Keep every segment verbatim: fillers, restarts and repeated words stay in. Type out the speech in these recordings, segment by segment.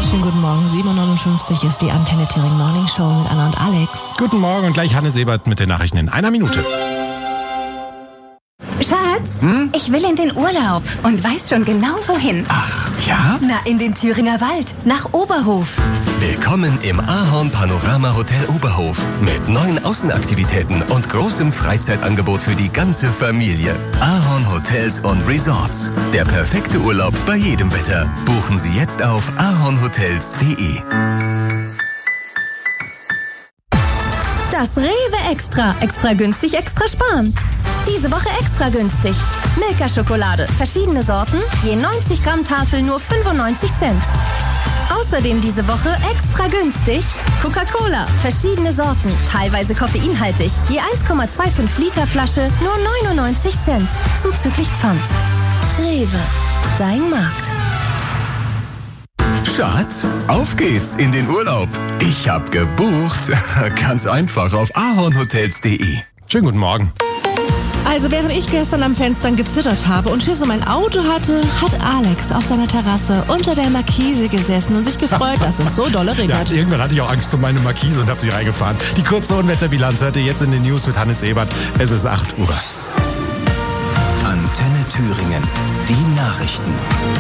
Schönen guten Morgen, sieben Uhr neunundfünfzig ist die Antenne Thüringen Morning Show mit Anna und Alex. Guten Morgen und gleich Hanne Sebert mit den Nachrichten in einer Minute. Schatz, hm? ich will in den Urlaub und weiß schon genau wohin. Ach, ja? Na, in den Thüringer Wald, nach Oberhof. Willkommen im Ahorn Panorama Hotel Oberhof mit neuen Außenaktivitäten und großem Freizeitangebot für die ganze Familie. Ahorn Hotels und Resorts. Der perfekte Urlaub bei jedem Wetter. Buchen Sie jetzt auf ahornhotels punkt de. Das Rewe Extra. Extra günstig, extra sparen. Diese Woche extra günstig. Milka-Schokolade. Verschiedene Sorten. Je neunzig Gramm Tafel nur fünfundneunzig Cent. Außerdem diese Woche extra günstig. Coca-Cola. Verschiedene Sorten. Teilweise koffeinhaltig. Je eins Komma fünfundzwanzig Liter Flasche nur neunundneunzig Cent. Zuzüglich Pfand. Rewe. Dein Markt. Schatz, auf geht's in den Urlaub. Ich hab gebucht. Ganz einfach auf ahornhotels punkt de. Schönen guten Morgen. Also während ich gestern am Fenster gezittert habe und Schiss um mein Auto hatte, hat Alex auf seiner Terrasse unter der Markise gesessen und sich gefreut, dass es so dolle regnet. Ja, irgendwann hatte ich auch Angst um meine Markise und habe sie reingefahren. Die kurze Unwetterbilanz hört ihr jetzt in den News mit Hannes Ebert. Es ist acht Uhr. Antenne Thüringen. Die Nachrichten.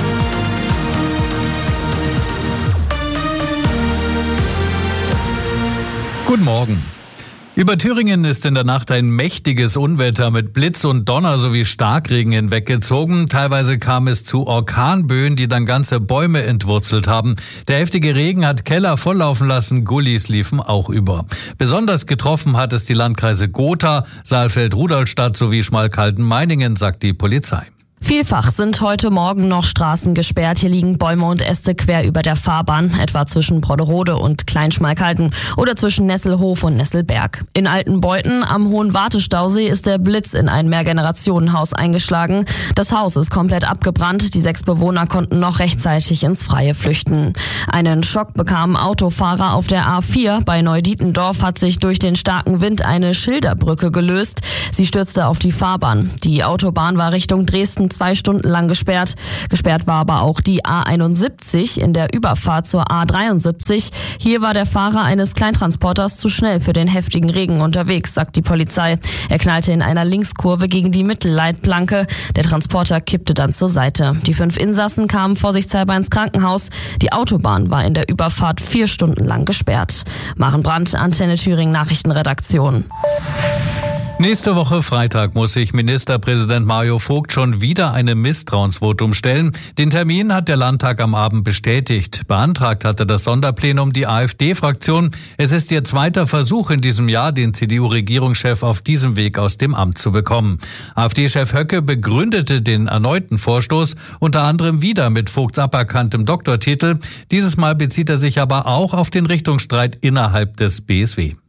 Guten Morgen. Über Thüringen ist in der Nacht ein mächtiges Unwetter mit Blitz und Donner sowie Starkregen hinweggezogen. Teilweise kam es zu Orkanböen, die dann ganze Bäume entwurzelt haben. Der heftige Regen hat Keller volllaufen lassen, Gullis liefen auch über. Besonders getroffen hat es die Landkreise Gotha, Saalfeld-Rudolstadt sowie Schmalkalden-Meiningen, sagt die Polizei. Vielfach sind heute Morgen noch Straßen gesperrt. Hier liegen Bäume und Äste quer über der Fahrbahn, etwa zwischen Brodderode und Kleinschmalkalden oder zwischen Nesselhof und Nesselberg. In Altenbeuthen am Hohen Wartestausee ist der Blitz in ein Mehrgenerationenhaus eingeschlagen. Das Haus ist komplett abgebrannt. Die sechs Bewohner konnten noch rechtzeitig ins Freie flüchten. Einen Schock bekamen Autofahrer auf der A vier. Bei Neudietendorf hat sich durch den starken Wind eine Schilderbrücke gelöst. Sie stürzte auf die Fahrbahn. Die Autobahn war Richtung Dresden zwei Stunden lang gesperrt. Gesperrt war aber auch die A einundsiebzig in der Überfahrt zur A dreiundsiebzig. Hier war der Fahrer eines Kleintransporters zu schnell für den heftigen Regen unterwegs, sagt die Polizei. Er knallte in einer Linkskurve gegen die Mittelleitplanke. Der Transporter kippte dann zur Seite. Die fünf Insassen kamen vorsichtshalber ins Krankenhaus. Die Autobahn war in der Überfahrt vier Stunden lang gesperrt. Maren Brandt, Antenne Thüringen Nachrichtenredaktion. Nächste Woche Freitag muss sich Ministerpräsident Mario Vogt schon wieder einem Misstrauensvotum stellen. Den Termin hat der Landtag am Abend bestätigt. Beantragt hatte das Sonderplenum die AfD-Fraktion. Es ist ihr zweiter Versuch in diesem Jahr, den C D U-Regierungschef auf diesem Weg aus dem Amt zu bekommen. AfD-Chef Höcke begründete den erneuten Vorstoß unter anderem wieder mit Vogts aberkanntem Doktortitel. Dieses Mal bezieht er sich aber auch auf den Richtungsstreit innerhalb des B S W.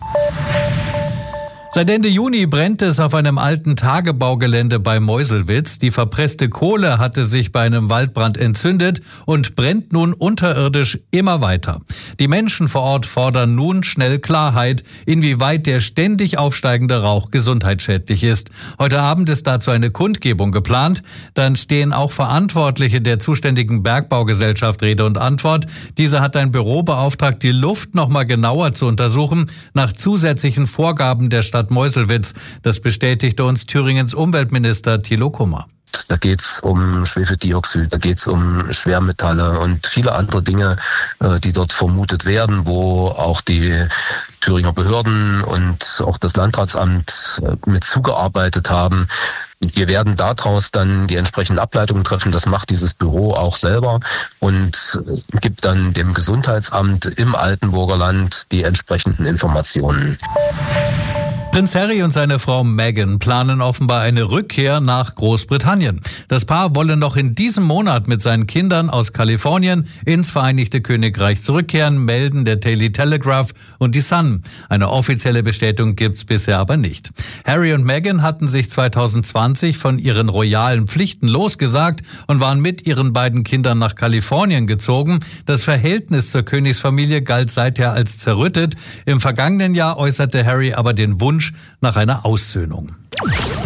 Seit Ende Juni brennt es auf einem alten Tagebaugelände bei Meuselwitz. Die verpresste Kohle hatte sich bei einem Waldbrand entzündet und brennt nun unterirdisch immer weiter. Die Menschen vor Ort fordern nun schnell Klarheit, inwieweit der ständig aufsteigende Rauch gesundheitsschädlich ist. Heute Abend ist dazu eine Kundgebung geplant. Dann stehen auch Verantwortliche der zuständigen Bergbaugesellschaft Rede und Antwort. Diese hat ein Büro beauftragt, die Luft noch mal genauer zu untersuchen nach zusätzlichen Vorgaben der Stadt Meuselwitz. Das bestätigte uns Thüringens Umweltminister Thilo Kummer. Da geht's um Schwefeldioxid, da geht's um Schwermetalle und viele andere Dinge, die dort vermutet werden, wo auch die Thüringer Behörden und auch das Landratsamt mit zugearbeitet haben. Wir werden daraus dann die entsprechenden Ableitungen treffen. Das macht dieses Büro auch selber und gibt dann dem Gesundheitsamt im Altenburger Land die entsprechenden Informationen. Prinz Harry und seine Frau Meghan planen offenbar eine Rückkehr nach Großbritannien. Das Paar wolle noch in diesem Monat mit seinen Kindern aus Kalifornien ins Vereinigte Königreich zurückkehren, melden der Daily Telegraph und die Sun. Eine offizielle Bestätigung gibt's bisher aber nicht. Harry und Meghan hatten sich zwanzig zwanzig von ihren royalen Pflichten losgesagt und waren mit ihren beiden Kindern nach Kalifornien gezogen. Das Verhältnis zur Königsfamilie galt seither als zerrüttet. Im vergangenen Jahr äußerte Harry aber den Wunsch nach einer Aussöhnung.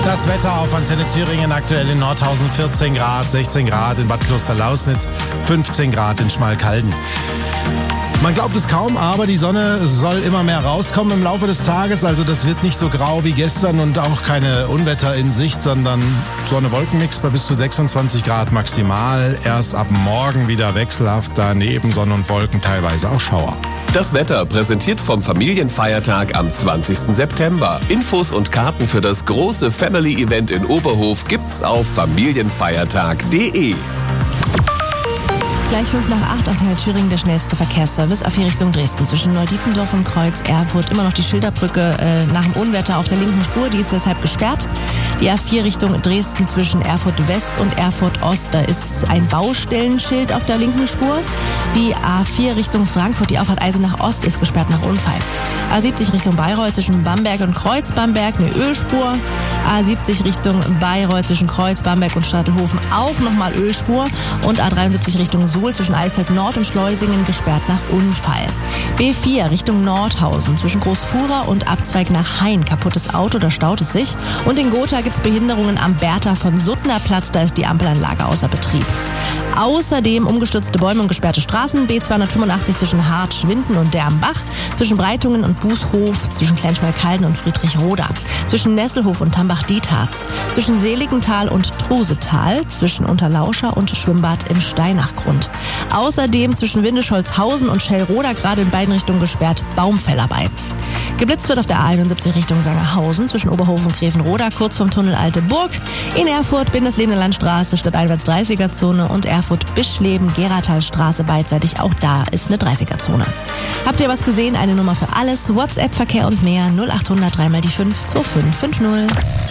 Das Wetter auf Antenne Thüringen, aktuell in Nordhausen vierzehn Grad, sechzehn Grad in Bad Klosterlausnitz, fünfzehn Grad in Schmalkalden. Man glaubt es kaum, aber die Sonne soll immer mehr rauskommen im Laufe des Tages. Also das wird nicht so grau wie gestern und auch keine Unwetter in Sicht, sondern Sonne-Wolken-Mix bei bis zu sechsundzwanzig Grad maximal. Erst ab morgen wieder wechselhaft, daneben Sonne und Wolken, teilweise auch Schauer. Das Wetter präsentiert vom Familienfeiertag am zwanzigsten September. Infos und Karten für das große Family-Event in Oberhof gibt's auf familienfeiertag punkt de. Gleich fünf nach acht, Antenne Thüringen, der schnellste Verkehrsservice. A vier Richtung Dresden. Zwischen Neudietendorf und Kreuz Erfurt immer noch die Schilderbrücke äh, nach dem Unwetter auf der linken Spur. Die ist deshalb gesperrt. Die A vier Richtung Dresden zwischen Erfurt West und Erfurt Ost. Da ist ein Baustellenschild auf der linken Spur. Die A vier Richtung Frankfurt, die Auffahrt Eisenach Ost, ist gesperrt nach Unfall. A siebzig Richtung Bayreuth zwischen Bamberg und Kreuz Bamberg, eine Ölspur. A siebzig Richtung Bayreuth zwischen Kreuz Bamberg und Stadelhofen auch nochmal Ölspur. Und A dreiundsiebzig Richtung Suhl zwischen Eisfeld Nord und Schleusingen gesperrt nach Unfall. B vier Richtung Nordhausen zwischen Großfuhrer und Abzweig nach Hain. Kaputtes Auto, da staut es sich. Und in Gotha gibt es Behinderungen am Bertha von Suttner Platz, da ist die Ampelanlage außer Betrieb. Außerdem umgestürzte Bäume und gesperrte Straßen. B zweihundertfünfundachtzig zwischen Hart, Schwinden und Dermbach. Zwischen Breitungen und Bußhof. Zwischen Kleinschmalkalden und Friedrichroda. Zwischen Nesselhof und Tambach-Dietharz. Zwischen Seligenthal und Trusetal. Zwischen Unterlauscher und Schwimmbad im Steinachgrund. Außerdem zwischen Windischholzhausen und Schellroda gerade in beiden Richtungen gesperrt. Baumfällerei. Geblitzt wird auf der A einundsiebzig Richtung Sangerhausen zwischen Oberhof und Grevenroda, kurz vom Tunnel Alte Burg. In Erfurt Bindeslebende Landstraße statt einwärts dreißiger Zone und Erfurt Bischleben Geratalstraße beidseitig. Auch da ist eine dreißiger Zone. Habt ihr was gesehen? Eine Nummer für alles. WhatsApp, Verkehr und mehr null achthundert drei mal die fünf zwei fünf fünf null.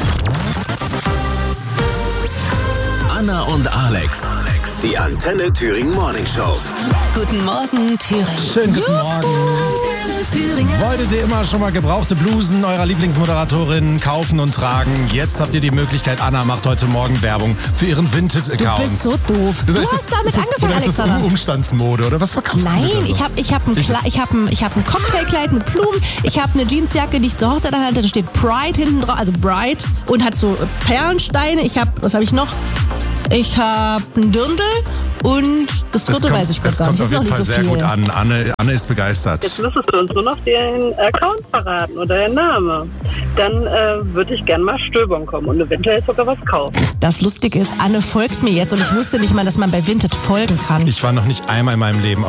Anna und Alex, die Antenne Thüringen Morning Show. Guten Morgen, Thüringen. Schönen guten Morgen. Wolltet ihr immer schon mal gebrauchte Blusen eurer Lieblingsmoderatorin kaufen und tragen? Jetzt habt ihr die Möglichkeit. Anna macht heute Morgen Werbung für ihren Vintage-Account. Du bist so doof. Du ist hast das, damit ist das, angefangen, oder ist Alexander. das Umstandsmode oder was verkaufst Nein, du denn da so? ich habe ich hab ein, Kle- ich hab ein, ich hab ein Cocktailkleid mit Blumen. Ich habe eine Jeansjacke, die ich zur Hochzeit hatte. Da steht Pride hinten drauf, also Bright. Und hat so Perlensteine. Ich habe, was habe ich noch? Ich habe einen Dirndl und das vierte kommt, weiß ich gerade das gar kommt nicht. auf Das ist jeden noch Fall nicht so sehr viel. gut an. Anne, Anne ist begeistert. Jetzt müsstest du uns nur noch den Account verraten oder den Namen. Dann äh, würde ich gerne mal stöbern kommen und eventuell sogar was kaufen. Das Lustige ist, Anne folgt mir jetzt und ich wusste nicht mal, dass man bei Vinted folgen kann. Ich war noch nicht einmal in meinem Leben auf